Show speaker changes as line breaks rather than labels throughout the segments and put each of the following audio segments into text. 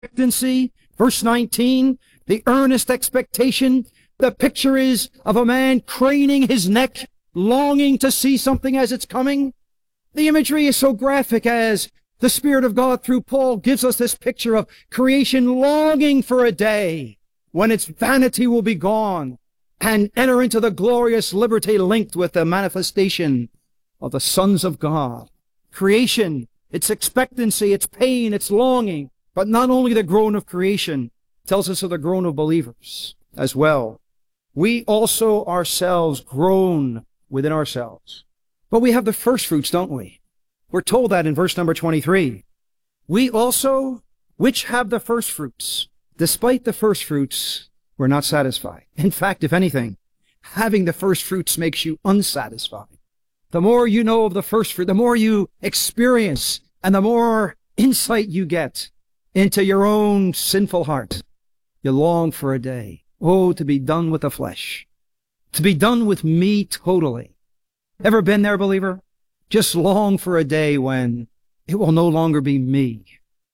expectancy. Verse 19, the earnest expectation. The picture is of a man craning his neck, longing to see something as it's coming. The imagery is so graphic as the Spirit of God through Paul gives us this picture of creation longing for a day when its vanity will be gone and enter into the glorious liberty linked with the manifestation of the sons of God. Creation, its expectancy, its pain, its longing, but not only the groan of creation, tells us of the groan of believers as well. We also ourselves groan within ourselves. But we have the first fruits, don't we? We're told that in verse number 23. We also, which have the first fruits, despite the first fruits, we're not satisfied. In fact, if anything, having the first fruits makes you unsatisfied. The more you know of the first fruit, the more you experience, and the more insight you get into your own sinful heart, you long for a day. Oh, to be done with the flesh. To be done with me totally. Ever been there, believer? Just long for a day when it will no longer be me.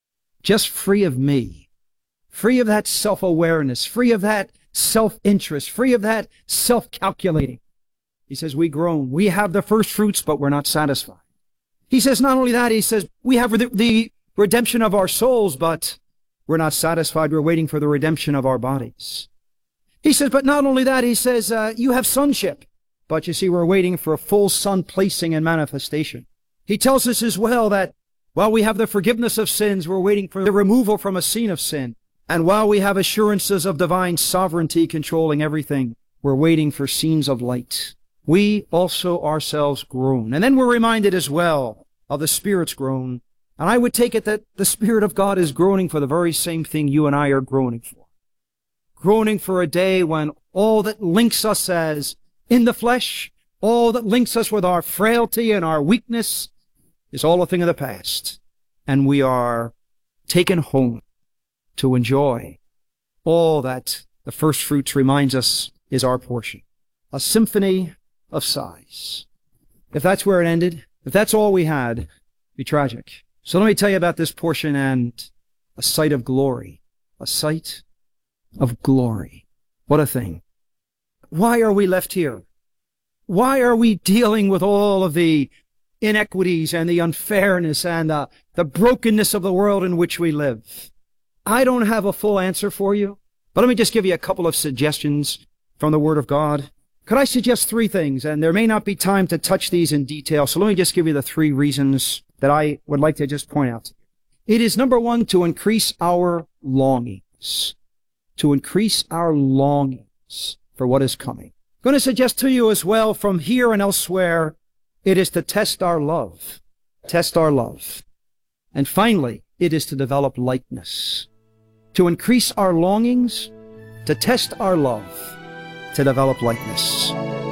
Just free of me. Free of that self-awareness. Free of that self-interest. Free of that self-calculating. He says, we groan. We have the first fruits, but we're not satisfied. He says, not only that, he says, we have the redemption of our souls, but we're not satisfied. We're waiting for the redemption of our bodies. He says, but not only that, he says, you have sonship. But you see, we're waiting for a full son placing and manifestation. He tells us as well that while we have the forgiveness of sins, we're waiting for the removal from a scene of sin. And while we have assurances of divine sovereignty controlling everything, we're waiting for scenes of light. We also ourselves groan. And then we're reminded as well of the Spirit's groan. And I would take it that the Spirit of God is groaning for the very same thing you and I are groaning for. Groaning for a day when all that links us as in the flesh, all that links us with our frailty and our weakness is all a thing of the past. And we are taken home to enjoy all that the first fruits reminds us is our portion. A symphony of sighs. If that's where it ended, if that's all we had, it'd be tragic. So let me tell you about this portion and a sight of glory. A sight of glory. What a thing. Why are we left here? Why are we dealing with all of the inequities and the unfairness and the brokenness of the world in which we live? I don't have a full answer for you, but let me just give you a couple of suggestions from the Word of God. Could I suggest three things? And there may not be time to touch these in detail, so let me just give you the three reasons that I would like to just point out. It is, number one, to increase our longings. To increase our longings for what is coming. I'm going to suggest to you as well from here and elsewhere, it is to test our love. Test our love. And finally, it is to develop likeness. To increase our longings, to test our love, to develop likeness.